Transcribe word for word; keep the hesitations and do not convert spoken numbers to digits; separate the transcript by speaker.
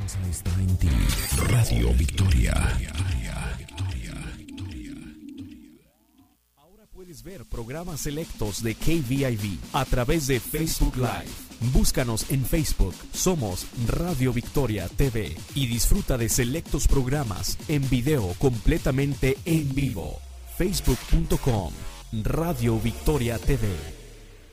Speaker 1: esperanza está en ti. Radio Victoria.
Speaker 2: Ahora puedes ver programas selectos de K V I V a través de Facebook Live. Búscanos en Facebook, somos Radio Victoria T V y disfruta de selectos programas en video completamente en vivo. facebook punto com Radio Victoria T V.